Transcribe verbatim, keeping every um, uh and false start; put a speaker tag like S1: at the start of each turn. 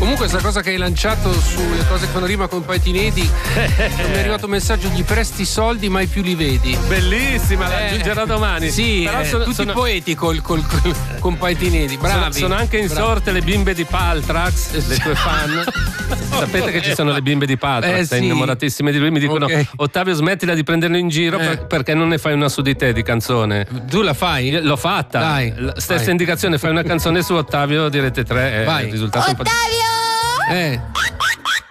S1: Comunque questa cosa che hai lanciato sulle cose che fanno rima con Paitinedi, mi è arrivato un messaggio: gli presti soldi mai più li vedi.
S2: Bellissima, la
S1: Eh,
S2: aggiungerò domani.
S1: Sì,
S2: però
S1: eh,
S2: sono,
S1: tutti
S2: sono,
S1: poetico il- col- col- con Paitinedi, bravi.
S2: sono, sono anche in
S1: bravi.
S2: sorte le bimbe di Paltrax, le tue fan. Sapete che ci sono le bimbe di Paltrax,
S1: Eh, sì.
S2: innamoratissime di lui, mi dicono:
S1: Ok.
S2: Ottavio, smettila di prenderlo in giro,
S1: Eh.
S2: per- perché non ne fai una su di te di canzone.
S1: Tu la fai?
S2: L'ho fatta.
S1: Dai,
S2: La stessa
S1: vai.
S2: indicazione, fai una canzone su Ottavio di Rete tre, è
S1: Vai.
S2: il risultato un po' di-
S3: Ottavio!
S1: Eh.